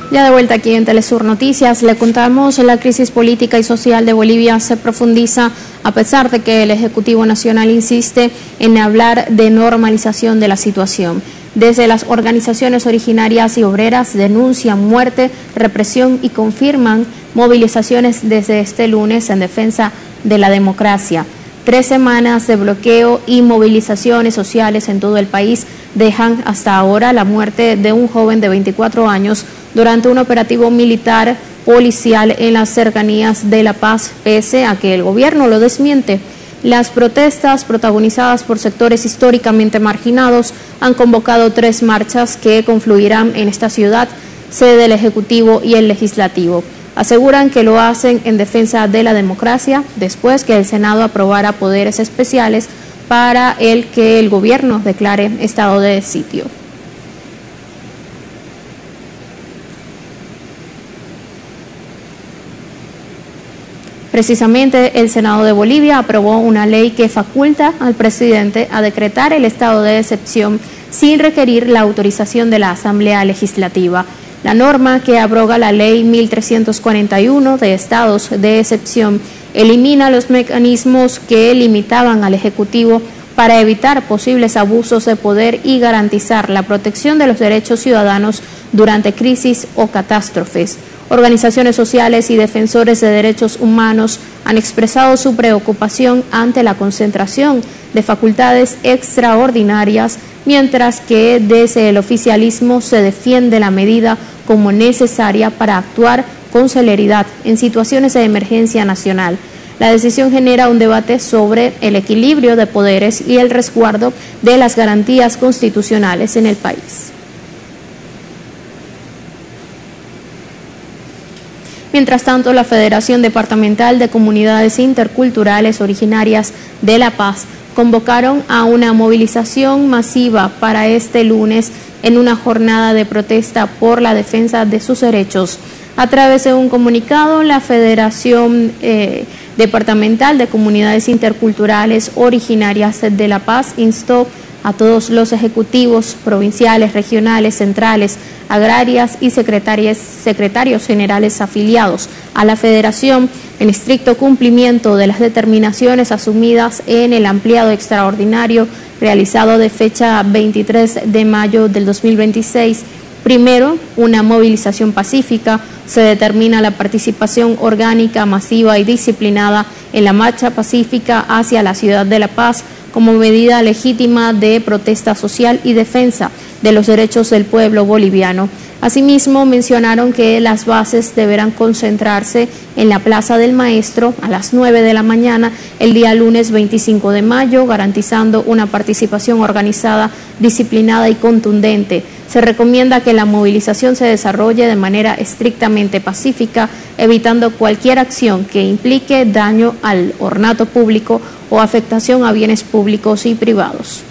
Ya de vuelta aquí en Telesur Noticias, le contamos la crisis política y social de Bolivia se profundiza a pesar de que el Ejecutivo Nacional insiste en hablar de normalización de la situación. Desde las organizaciones originarias y obreras denuncian muerte, represión y confirman movilizaciones desde este lunes en defensa de la democracia. 3 semanas de bloqueo y movilizaciones sociales en todo el país dejan hasta ahora la muerte de un joven de 24 años durante un operativo militar policial en las cercanías de La Paz, pese a que el gobierno lo desmiente. Las protestas protagonizadas por sectores históricamente marginados han convocado 3 marchas que confluirán en esta ciudad, sede del Ejecutivo y el Legislativo. Aseguran que lo hacen en defensa de la democracia después que el Senado aprobara poderes especiales para que el gobierno declare estado de sitio. Precisamente el Senado de Bolivia aprobó una ley que faculta al presidente a decretar el estado de excepción sin requerir la autorización de la Asamblea Legislativa. La norma, que abroga la Ley 1341 de estados de excepción, elimina los mecanismos que limitaban al Ejecutivo para evitar posibles abusos de poder y garantizar la protección de los derechos ciudadanos durante crisis o catástrofes. Organizaciones sociales y defensores de derechos humanos han expresado su preocupación ante la concentración de facultades extraordinarias, mientras que desde el oficialismo se defiende la medida como necesaria para actuar con celeridad en situaciones de emergencia nacional. La decisión genera un debate sobre el equilibrio de poderes y el resguardo de las garantías constitucionales en el país. Mientras tanto, la Federación Departamental de Comunidades Interculturales Originarias de La Paz convocaron a una movilización masiva para este lunes en una jornada de protesta por la defensa de sus derechos. A través de un comunicado, la Federación Departamental de Comunidades Interculturales Originarias de La Paz instó a todos los ejecutivos provinciales, regionales, centrales, agrarias y secretarios generales afiliados a la Federación, en estricto cumplimiento de las determinaciones asumidas en el ampliado extraordinario realizado de fecha 23 de mayo del 2026. Primero, una movilización pacífica. Se determina la participación orgánica, masiva y disciplinada en la marcha pacífica hacia la ciudad de La Paz como medida legítima de protesta social y defensa de los derechos del pueblo boliviano. Asimismo, mencionaron que las bases deberán concentrarse en la Plaza del Maestro a las 9 de la mañana el día lunes 25 de mayo, garantizando una participación organizada, disciplinada y contundente. Se recomienda que la movilización se desarrolle de manera estrictamente pacífica, evitando cualquier acción que implique daño al ornato público o afectación a bienes públicos y privados.